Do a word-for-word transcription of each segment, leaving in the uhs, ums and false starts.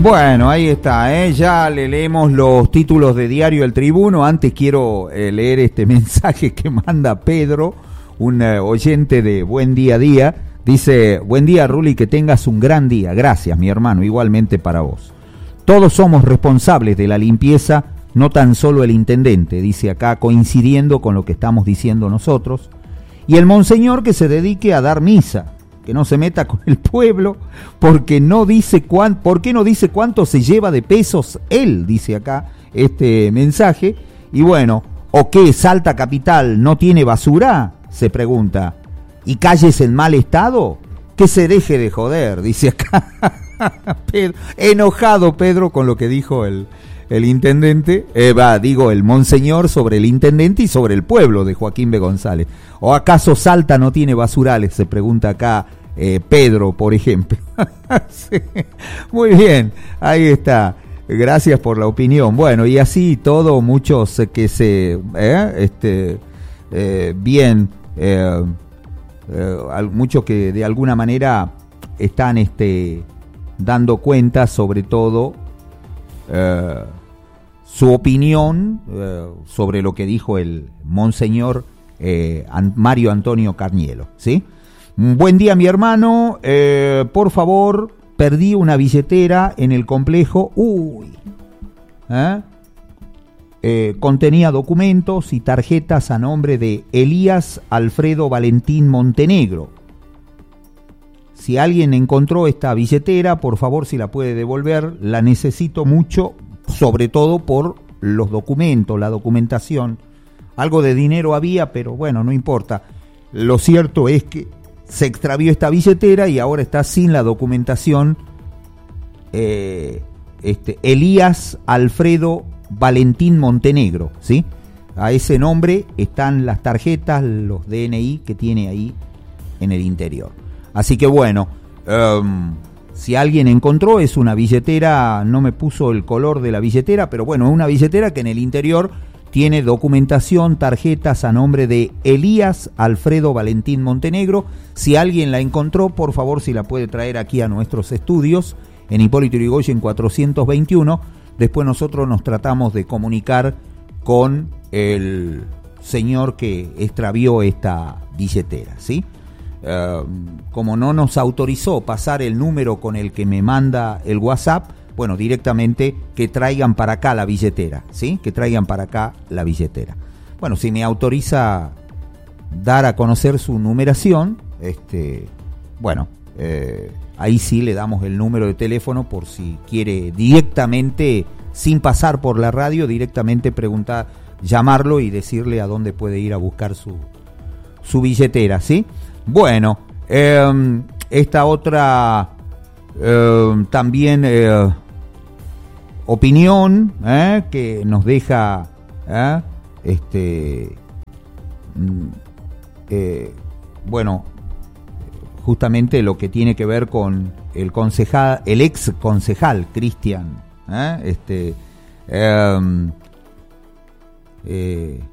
Bueno, ahí está, ¿eh? Ya le leemos los títulos de Diario El Tribuno. Antes quiero eh, leer este mensaje que manda Pedro, un eh, oyente de Buen Día a Día. Dice: buen día, Ruli, que tengas un gran día. Gracias, mi hermano, igualmente para vos. Todos somos responsables de la limpieza, no tan solo el intendente, dice acá, coincidiendo con lo que estamos diciendo nosotros. Y el monseñor que se dedique a dar misa, que no se meta con el pueblo, porque no dice cuán, ¿por qué no dice cuánto se lleva de pesos él? Dice acá este mensaje. Y bueno, ¿o qué? ¿Salta Capital no tiene basura? Se pregunta. ¿Y calles en mal estado? Que se deje de joder, dice acá Pedro. Enojado Pedro con lo que dijo el, el intendente, eh, va, digo, el monseñor sobre el intendente y sobre el pueblo de Joaquín B. González. ¿O acaso Salta no tiene basurales? Se pregunta acá eh, Pedro, por ejemplo. Sí. Muy bien, ahí está. Gracias por la opinión. Bueno, y así todo, muchos que se, eh, este, eh, bien, eh, eh, muchos que de alguna manera están, este, dando cuenta, sobre todo, eh, su opinión eh, sobre lo que dijo el monseñor eh, Mario Antonio Carnielo, ¿sí? Buen día, mi hermano, eh, por favor, perdí una billetera en el complejo, uy, ¿eh? Eh, contenía documentos y tarjetas a nombre de Elías Alfredo Valentín Montenegro. Si alguien encontró esta billetera, por favor, si la puede devolver, la necesito mucho, sobre todo por los documentos, la documentación. Algo de dinero había, pero bueno, no importa. Lo cierto es que se extravió esta billetera y ahora está sin la documentación. Eh, este, Elías Alfredo Valentín Montenegro, ¿sí? A ese nombre están las tarjetas, los D N I que tiene ahí en el interior. Así que bueno, um, si alguien encontró, es una billetera, no me puso el color de la billetera, pero bueno, es una billetera que en el interior tiene documentación, tarjetas a nombre de Elías Alfredo Valentín Montenegro. Si alguien la encontró, por favor, si la puede traer aquí a nuestros estudios, en Hipólito Yrigoyen cuatrocientos veintiuno. Después nosotros nos tratamos de comunicar con el señor que extravió esta billetera, ¿sí? Uh, como no nos autorizó pasar el número con el que me manda el WhatsApp, bueno, directamente que traigan para acá la billetera, ¿sí? Que traigan para acá la billetera. Bueno, si me autoriza dar a conocer su numeración, este, bueno, eh, ahí sí le damos el número de teléfono por si quiere directamente, sin pasar por la radio, directamente preguntar, llamarlo y decirle a dónde puede ir a buscar su, su billetera, ¿sí? Bueno, eh, esta otra eh, también eh, opinión eh, que nos deja eh, este eh, bueno, justamente lo que tiene que ver con el concejal, el ex concejal Cristian, ¿eh? este, eh, eh,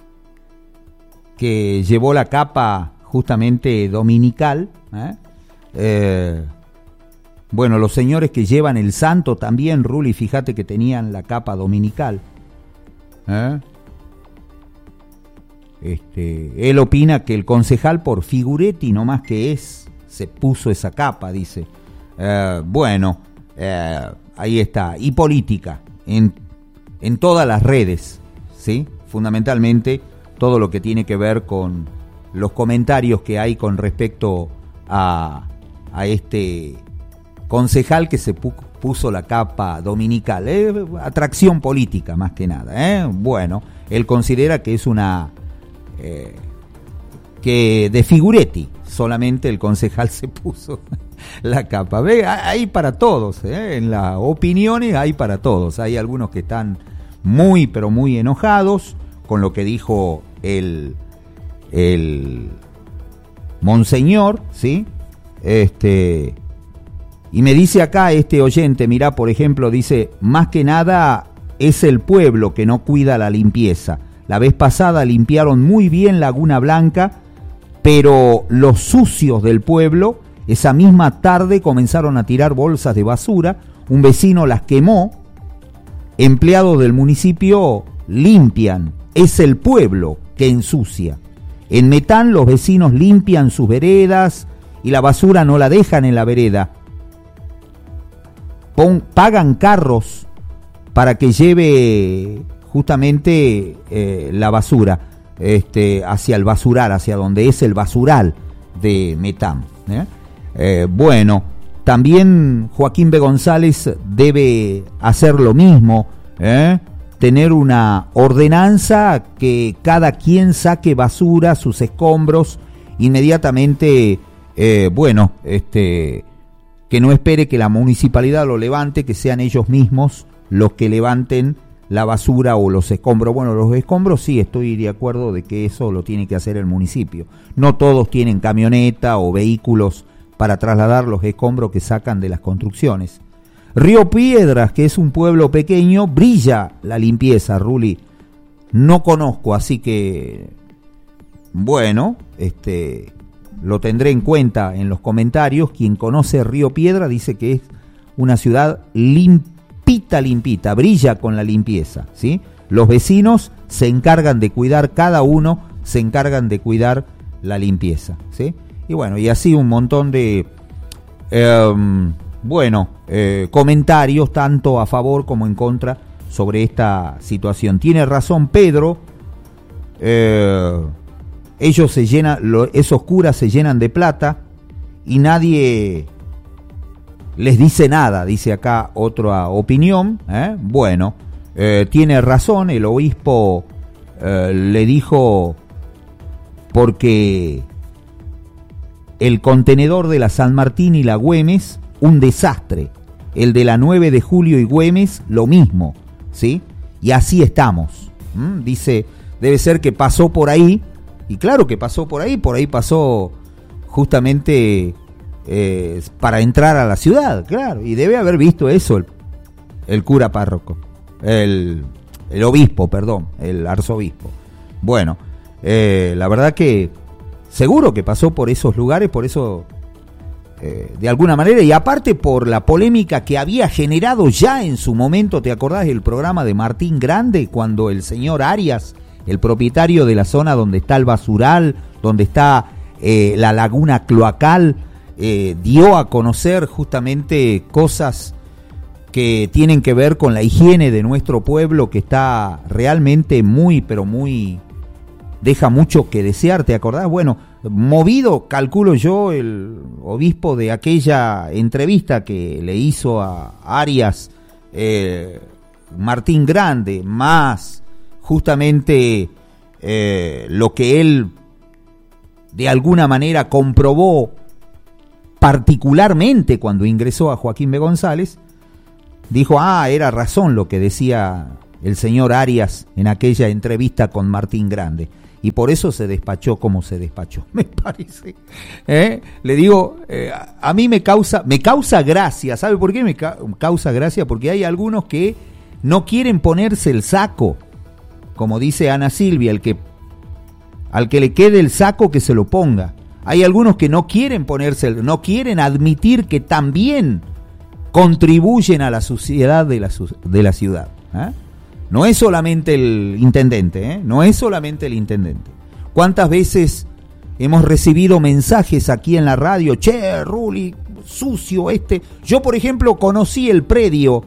que llevó la capa justamente dominical, ¿eh? Eh, bueno, los señores que llevan el santo también, Ruli, fíjate que tenían la capa dominical, ¿eh? Este, él opina que el concejal por figuretti nomás que es, se puso esa capa, dice. Eh, bueno, eh, ahí está. Y política, en, en todas las redes, ¿sí? Fundamentalmente todo lo que tiene que ver con los comentarios que hay con respecto a, a este concejal que se pu- puso la capa dominical. Eh, atracción política más que nada, ¿eh? Bueno, él considera que es una... Eh, que de figuretti solamente el concejal se puso la capa. Ve, hay para todos, ¿eh? En las opiniones hay para todos. Hay algunos que están muy pero muy enojados con lo que dijo el el monseñor, ¿sí? Este, y me dice acá este oyente, mirá, por ejemplo, dice, más que nada es el pueblo que no cuida la limpieza. La vez pasada limpiaron muy bien Laguna Blanca, pero los sucios del pueblo Esa misma tarde comenzaron a tirar bolsas de basura, un vecino las quemó, empleados del municipio limpian, es el pueblo que ensucia. En Metán los vecinos limpian sus veredas y la basura no la dejan en la vereda. Pon, pagan carros para que lleve justamente eh, la basura este, hacia el basural, hacia donde es el basural de Metán. ¿eh? Eh, bueno, también Joaquín B. González debe hacer lo mismo, ¿eh? tener una ordenanza que cada quien saque basura, sus escombros, inmediatamente, eh, bueno, este, que no espere que la municipalidad lo levante, que sean ellos mismos los que levanten la basura o los escombros. Bueno, los escombros sí, estoy de acuerdo de que eso lo tiene que hacer el municipio. No todos tienen camioneta o vehículos para trasladar los escombros que sacan de las construcciones. Río Piedras, que es un pueblo pequeño, brilla la limpieza, Ruli. No conozco, así que, bueno, este, lo tendré en cuenta en los comentarios. Quien conoce Río Piedra dice que es una ciudad limpita, limpita, brilla con la limpieza, ¿sí? Los vecinos se encargan de cuidar, cada uno se encargan de cuidar la limpieza, ¿sí? Y bueno, y así un montón de... Eh, Bueno, eh, comentarios tanto a favor como en contra sobre esta situación. Tiene razón Pedro, eh, ellos se llenan, lo, esos curas se llenan de plata y nadie les dice nada, dice acá otra opinión. ¿eh? Bueno, eh, tiene razón, el obispo eh, le dijo porque el contenedor de la San Martín y la Güemes, un desastre. El de la nueve de julio y Güemes, lo mismo, ¿sí? Y así estamos. ¿Mm? Dice, debe ser que pasó por ahí, y claro que pasó por ahí, por ahí pasó justamente eh, para entrar a la ciudad, claro, y debe haber visto eso el, el cura párroco, el, el obispo, perdón, el arzobispo. Bueno, eh, la verdad que seguro que pasó por esos lugares, por eso... Eh, de alguna manera, y aparte por la polémica que había generado ya en su momento, ¿te acordás del programa de Martín Grande? Cuando el señor Arias, el propietario de la zona donde está el basural, donde está eh, la laguna cloacal, eh, dio a conocer justamente cosas que tienen que ver con la higiene de nuestro pueblo, que está realmente muy, pero muy... deja mucho que desear, ¿te acordás? Bueno, movido, calculo yo, el obispo de aquella entrevista que le hizo a Arias, eh, Martín Grande, más justamente eh, lo que él de alguna manera comprobó particularmente cuando ingresó a Joaquín B. González, dijo, ah, era razón lo que decía el señor Arias en aquella entrevista con Martín Grande. Y por eso se despachó como se despachó, me parece. ¿Eh? Le digo, eh, a mí me causa, me causa gracia. ¿Sabe por qué me ca- causa gracia? Porque hay algunos que no quieren ponerse el saco. Como dice Ana Silvia, el que, al que le quede el saco que se lo ponga. Hay algunos que no quieren ponerse, el, no quieren admitir que también contribuyen a la suciedad de la, de la ciudad. ¿Eh? No es solamente el intendente, ¿eh? No es solamente el intendente. ¿Cuántas veces hemos recibido mensajes aquí en la radio? Che, Ruli, sucio este. Yo, por ejemplo, conocí el predio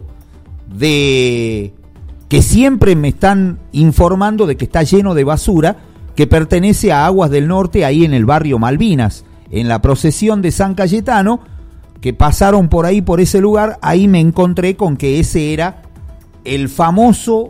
de... que siempre me están informando de que está lleno de basura, que pertenece a Aguas del Norte, ahí en el barrio Malvinas. En la procesión de San Cayetano, que pasaron por ahí, por ese lugar, ahí me encontré con que ese era el famoso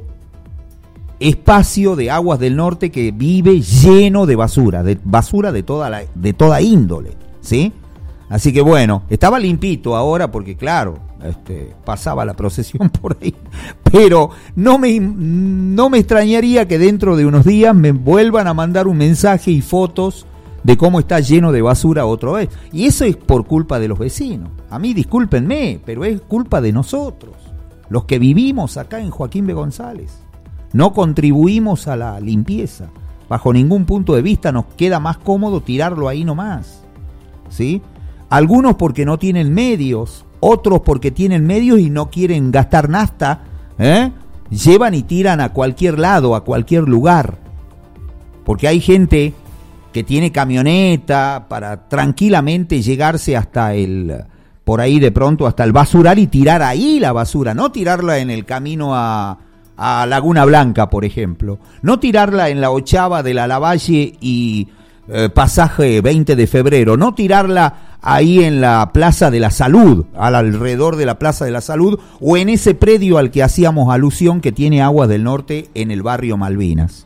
espacio de Aguas del Norte que vive lleno de basura, de basura de toda la, de toda índole, ¿sí? Así que bueno, estaba limpito ahora porque claro, este, pasaba la procesión por ahí, pero no me, no me extrañaría que dentro de unos días me vuelvan a mandar un mensaje y fotos de cómo está lleno de basura otra vez. Y eso es por culpa de los vecinos. A mí discúlpenme, pero es culpa de nosotros, los que vivimos acá en Joaquín B. González. No contribuimos a la limpieza. Bajo ningún punto de vista nos queda más cómodo tirarlo ahí nomás, ¿sí? Algunos porque no tienen medios, otros porque tienen medios y no quieren gastar nafta, ¿eh? Llevan y tiran a cualquier lado, a cualquier lugar. Porque hay gente que tiene camioneta para tranquilamente llegarse hasta el, por ahí de pronto hasta el basural y tirar ahí la basura, no tirarla en el camino a, a Laguna Blanca, por ejemplo, no tirarla en la Ochava de la Lavalle y eh, pasaje veinte de febrero, no tirarla ahí en la Plaza de la Salud, al alrededor de la Plaza de la Salud, o en ese predio al que hacíamos alusión que tiene Aguas del Norte en el barrio Malvinas.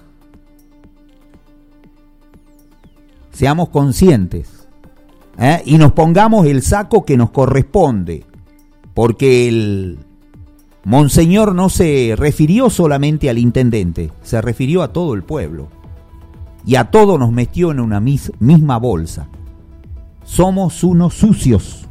Seamos conscientes, ¿eh? Y nos pongamos el saco que nos corresponde, porque el monseñor no se refirió solamente al intendente, se refirió a todo el pueblo, y a todo nos metió en una mis- misma bolsa. Somos unos sucios.